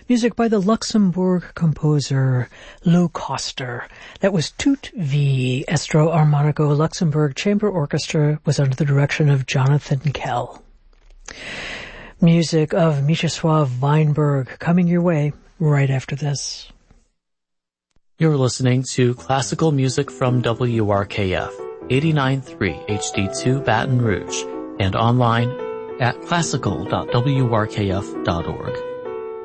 Music by the Luxembourg composer Lou Koster. That was Tout V. Estro Armonico Luxembourg Chamber Orchestra was under the direction of Jonathan Kell. Music of Mieczysław Weinberg coming your way right after this. You're listening to classical music from WRKF 89.3 HD2 Baton Rouge and online at classical.wrkf.org.